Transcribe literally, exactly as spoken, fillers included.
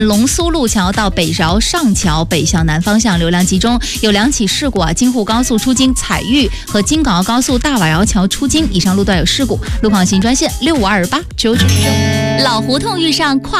龙苏路桥到北饶上桥北向南方向流量集中，有两起事故啊，京沪高速出京彩玉和京港澳高速大瓦窑桥出京以上路段有事故，路况信息专线六五二八九九九。老胡同遇上跨